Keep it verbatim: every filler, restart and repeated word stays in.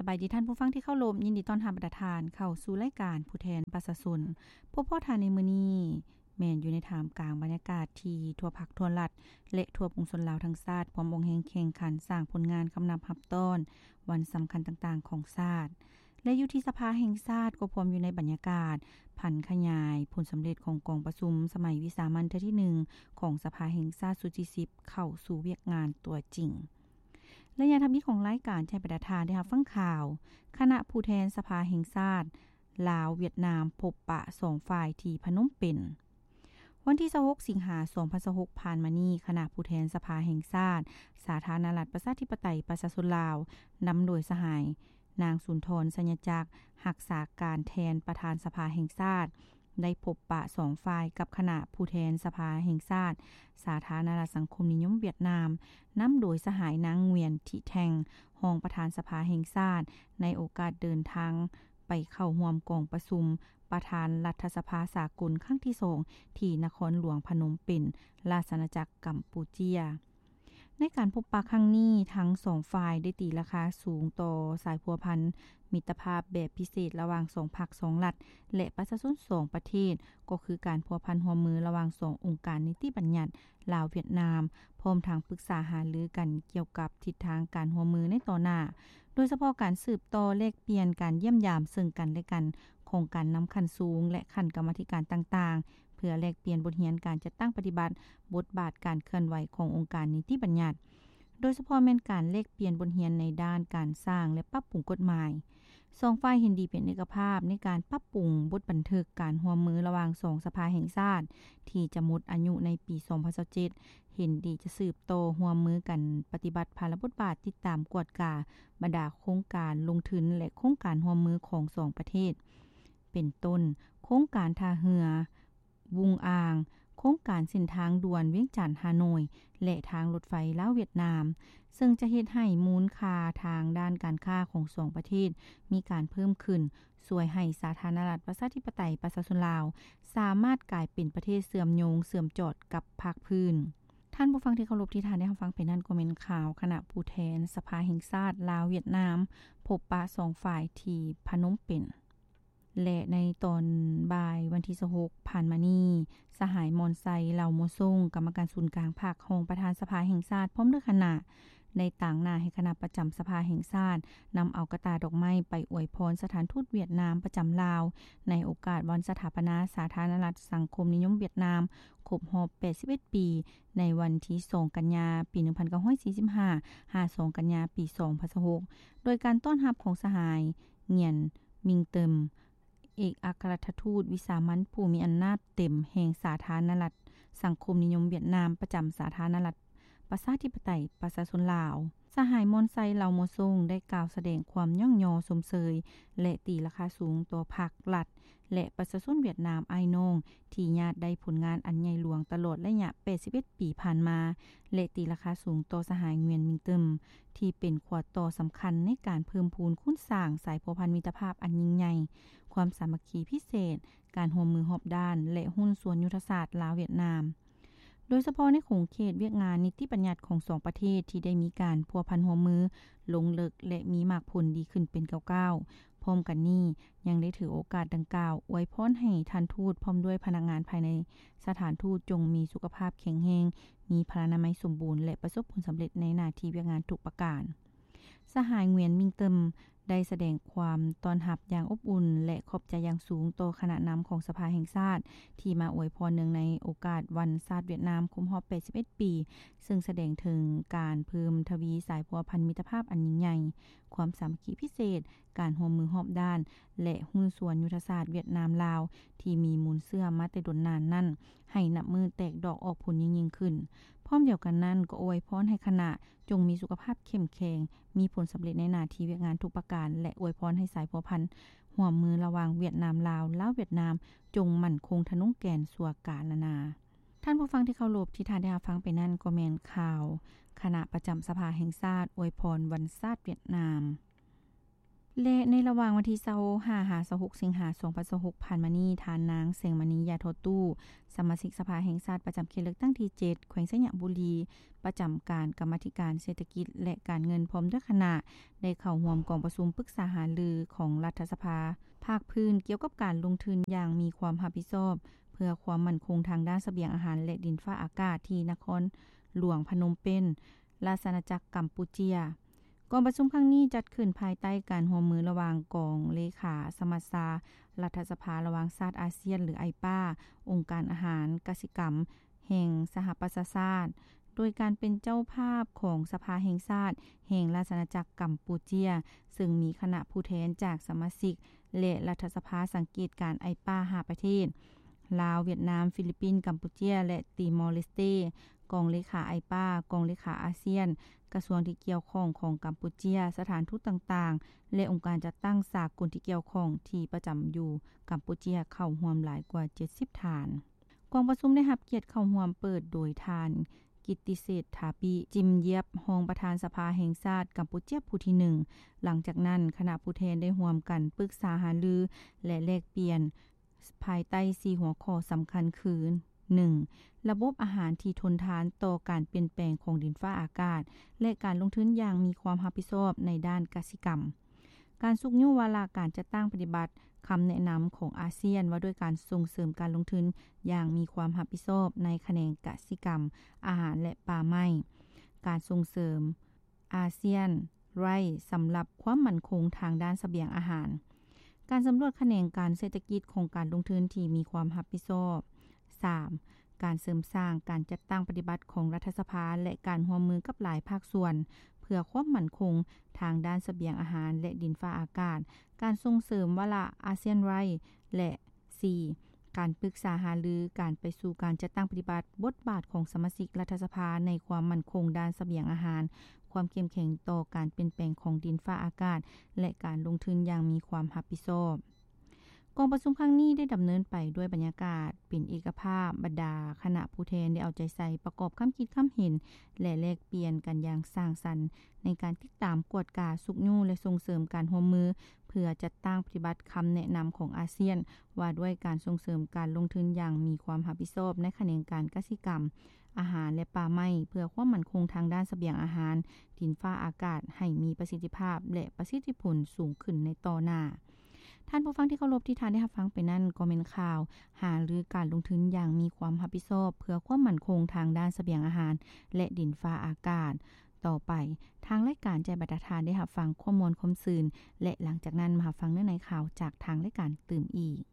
บายดีท่านผู้ฟังที่เข้ารบยินดีต้อนรับประทานเข้าสู่รายการผู้แทนประชาชนพบพ่อทานในมื้อนี้แม่นอยู่ในท่ามกลางบรรยากาศที่ทั่วภาคทั่วรัฐและทั่วปวงชนลาวทั้งชาติพร้อมวงแห่งแข่งขันสร้างผลงานกำนับรับต้อนวันสำคัญต่างๆของชาติและอยู่ที่สภาแห่งชาติก็พร้อมอยู่ในบรรยากาศผันขยายผลสำเร็จของกองประชุมสมัยวิสามัญเทื่อที่หนึ่งของสภาแห่งชาติสุดที่สิบเข้าสู่เวียกงานตัวจริงและยาทำมิตรของรายการใช้ประทานได้รับฟังข่าวคณะผู้แทนสภาแห่งชาติลาวเวียดนามพบปะสองฝ่ายที่พนมเปญวันที่ยี่สิบหกสิงหาคมสองพันยี่สิบหกผ่านมานี้คณะผู้แทนสภาแห่งชาติสาธารณรัฐประชาธิปไตยประชาชนลาวนำโดยสหายนางสุนทรสัญจักรรักษาการแทนประธานสภาแห่งชาติได้พบปะสองฝ่ายกับคณะผู้แทนสภาแห่งชาติสาธารณรัฐสังคมนิยมเวียดนามนำโดยสหายนางเวียนทิแทงรองประธานสภาแห่งชาติในโอกาสเดินทางไปเข้าร่วมกองประชุมประธานรัฐสภาสากลครั้งที่สองที่นครหลวงพนมเปญราชอาณาจักรกัมพูเชียในการพบปะครั้งนี้ทั้งสองฝ่ายได้ตีราคาสูงต่อสายพัวพันมิตรภาพแบบพิเศษระหว่างสองพรรคสองรัฐและประชาชนสองประเทศก็คือการพัวพันร่วมมือระหว่างสององค์การนิติบัญญัติลาวเวียดนามพร้อมทางปรึกษาหารือกันเกี่ยวกับทิศทางการร่วมมือในต่อหน้าโดยเฉพาะการสืบต่อแลกเปลี่ยนการเยี่ยมยามซึ่งกันและกันโครงการนำขั้นสูงและขั้นกรรมาธิการต่างๆเพื่อแลกเปลี่ยนบทเรียนการจัดตั้งปฏิบัติบทบาทการเคลื่อนไหวขององค์การนิติบัญญัติโดยเฉพาะแม่นการแลกเปลี่ยนบทเรียนในด้านการสร้างและปรับปรุงกฎหมายสองฝ่ายเห็นดีเป็นเอกภาพในการปรับปรุงบทบันทึกการร่วมมือระหว่างสองสภาแห่งชาติที่จะหมดอายุในปีสองพันยี่สิบเจ็ดเห็นดีจะสืบโตร่วมมือกันปฏิบัติภารบทบาทติดตามกวดกาบรรดาโครงการลงทุนและโครงการร่วมมือของสองประเทศเป็นต้นโครงการท่าเรือวุงอ่างโครงการเส้นทางด่วนเวียงจันทน์ฮานอยและทางรถไฟลาวเวียดนามซึ่งจะเฮ็ดให้มูลค่าทางด้านการค้าของสองประเทศมีการเพิ่มขึ้นช่วยให้สาธารณรัฐประชาธิปไตยประชาชนลาวสามารถกลายเป็นประเทศเสื่อมโยงเสื่อมจอดกับภาคพื้นท่านผู้ฟังที่เคารพที่ท่านได้รับฟังไปนั่นก็เป็นข่าวคณะผู้แทนสภาแห่งชาติลาวเวียดนามพบปะสองฝ่ายที่พนมเปญและในตอนบ่ายวันที่ยี่สิบหกผ่านมานี้สหายมอนไซเหล่าโมซ่งกรรมการศูนย์กลางภาคของประธานสภาแห่งชาติพร้อมด้วยคณะในต่างหน้าให้คณะประจำสภาแห่งชาตินำเอากระตาดอกไม้ไปอวยพรสถานทูตเวียดนามประจำลาวในโอกาสวันสถาปนาสาธารณรัฐสังคมนิยมเวียดนามครบรอบแปดสิบเอ็ดปีในวันที่สองกันยายนปีหนึ่งพันเก้าร้อยสี่สิบห้า ห้าสิบสองกันยายนปีสองพันยี่สิบหกโดยการต้อนรับของสหายเงียนมิงเติมเอกอัครราชทูตวิสามัญผู้มีอำนาจเต็มแห่งสาธารณรัฐสังคมนิยมเวียดนามประจำสาธารณรัฐประชาธิปไตยประชาชนลาวสหายมอนไซเหล่าโมซ่งได้กล่าวแสดงความย่องยอสมเสยและตีราคาสูงต่อภาครัฐและประชาชนเวียดนามอ้ายน้องที่ญาติได้ผลงานอันใหญ่หลวงตลอดระยะแปดสิบเอ็ดปีผ่านมาและตีราคาสูงต่อสหายเงียนมิงเติมที่เป็นขวดต่อสำคัญในการเพิ่มพูนคุณสร้างสายพัวพันมิตรภาพอันยิ่งใหญ่ความสามัคคีพิเศษการร่วมมือรอบด้านและหุ้นส่วนยุทธศาสตร์ลาวเวียดนามโดยเฉพาะในขงเขตเวียกงานนิติบัญญัติของสองประเทศที่ได้มีการพัวพันร่วมมือลงลึกและมีมากผลดีขึ้นเป็นก้าวๆพร้อมกันนี้ยังได้ถือโอกาสดังกล่าวอวยพรให้ท่านทูตพร้อมด้วยพนักงานภายในสถานทูตจงมีสุขภาพแข็งแรงมีพลานามัยสมบูรณ์และประสบผลสำเร็จในหน้าที่เวียกงานทุกประการสหายเงียนมิงเติมได้แสดงความต้อนรับอย่างอบอุ่นและขอบใจอย่างสูงต่อคณะนำของสภาแห่งชาติที่มาอวยพรเนื่องในโอกาสวันชาติเวียดนามครบรอบแปดสิบเอ็ดปีซึ่งแสดงถึงการเพิ่มทวีสายพัวพันมิตรภาพอันยิ่งใหญ่ความสามัคคีพิเศษการร่วมมือรอบด้านและหุ้นส่วนยุทธศาสตร์เวียดนามลาวที่มีมูลเชื่อมาแต่ดนนานนั้นให้นับมือแตกดอกออกผลยิ่งๆขึ้นพร้อมเดียวกันนั้นก็อวยพรให้คณะจงมีสุขภาพเข้มแข็งมีผลสำเร็จในหน้าที่เวียกงานทุกประการและอวยพรให้สายพัวพันร่วมมือระหว่างเวียดนามลาวลาวเวียดนามจงมั่นคงทะนุแกนสั่วกาลนาท่านผู้ฟังที่เคารพที่ท่านได้รับฟังไปนั่นก็แม่นข่าวคณะประจำสภาแห่งชาติอวยพรวันชาติเวียดนามและในระหว่างวันที่ยี่สิบห้า หา ยี่สิบหก สิงหาคม สองพันยี่สิบหกผ่านมานี้ทานนางแสงมณียาโทตู้สมาชิกสภาแห่งชาติประจำเขตเลือกตั้งที่เจ็ดแขวงสยามบุรีประจำการกรรมาธิการเศรษฐกิจและการเงินพร้อมด้วยคณะได้เข้าร่วมกองประชุมปรึกษาหารือของรัฐสภาภาคพื้นเกี่ยวกับการลงทุนอย่างมีความรับผิดชอบเพื่อความมั่นคงทางด้านเสบียงอาหารและดินฟ้าอากาศที่นครหลวงพนมเปญราชอาณาจักรกัมพูเชียกองประชุมครั้งนี้จัดขึ้นภายใต้การร่วมมือระหว่างกองเลขาสมัชชารัฐสภาระหว่างชาติอาเซียนหรือไอปาองค์การอาหารกสิกรรมแห่งสหประชาชาติโดยการเป็นเจ้าภาพของสภาแห่งชาติแห่งราชอาณาจักรกัมพูเชียซึ่งมีคณะผู้แทนจากสมาชิกและรัฐสภาสังเกตการไอปาห้าประเทศลาวเวียดนามฟิลิปปินส์กัมพูเชียและติมอร์เลสเตกองเลขาไอปากองเลขาอาเซียนกระทรวงที่เกี่ยวข้องของกัมพูเชียสถานทูตต่างๆและองค์การจัดตั้งสากลที่เกี่ยวข้องที่ประจำอยู่กัมพูเชียเข้าร่วมหลายกว่าเจ็ดสิบฐานกองประชุมได้รับเกียรติเข้าร่วมเปิดโดยทานกิตติเศรษฐาปิจิมเยียบรองประธานสภาแห่งชาติกัมพูเชียผู้ที่หนึ่งหลังจากนั้นคณะผู้แทนได้ร่วมกันปรึกษาหารือและแลกเปลี่ยนภายใต้สี่หัวข้อสำคัญคือหนึ่งระบบอาหารที่ทนทานต่อการเปลี่ยนแปลงของดินฟ้าอากาศและการลงทุนอย่างมีความรับผิดชอบในด้านกสิกรรมการสุกยุวาระการจัดตั้งปฏิบัติคำแนะนำของอาเซียนว่าด้วยการส่งเสริมการลงทุนอย่างมีความรับผิดชอบในแขนงกสิกรรมอาหารและป่าไม้การส่งเสริมอาเซียนไร่สำหรับความมั่นคงทางด้านเสบียงอาหารการสำรวจแขนงการเศรษฐกิจของการลงทุนที่มีความรับผิดชอบสามการเสริมสร้างการจัดตั้งปฏิบัติของรัฐสภาและการร่วมมือกับหลายภาคส่วนเพื่อความมั่นคงทางด้านเสบียงอาหารและดินฟ้าอากาศการส่งเสริมวาระอาเซียนไรและสี่การปรึกษาหารือการไปสู่การจัดตั้งปฏิบัติบทบาทของสมาชิกรัฐสภาในความมั่นคงด้านเสบียงอาหารความเข้มแข็งต่อการเปลี่ยนแปลงของดินฟ้าอากาศและการลงทุนอย่างมีความรับผิดชอบกองประชุมครั้งนี้ได้ดำเนินไปด้วยบรรยากาศเป็นเอกภาพบรรดาคณะผู้แทนได้เอาใจใส่ประกอบคำคิดคำเห็นและแลกเปลี่ยนกันอย่างสร้างสรรค์ในการติดตามกวดกาสุกยู่และส่งเสริมการร่วมมือเพื่อจัดตั้งปฏิบัติคำแนะนำของอาเซียนว่าด้วยการส่งเสริมการลงทุนอย่างมีความรับผิดชอบในแขนงการกสิกรรมอาหารและป่าไม้เพื่อความมั่นคงทางด้านเสบียงอาหารดินฟ้าอากาศให้มีประสิทธิภาพและประสิทธิผลสูงขึ้นในต่อหน้าท่านผู้ฟังที่เคารพที่ทานได้รับฟังไปนั่นก็เป็นข่าวหารือการลงทุนอย่างมีความรับผิดชอบเพื่อความมั่นคงทางด้านเสบียงอาหารและดินฟ้าอากาศต่อไปทางรายการใจบัตรทานได้รับฟังข้อมูลความซื่นและหลังจากนั้นมารับฟังเนื้อในข่าวจากทางรายการตื่มอีก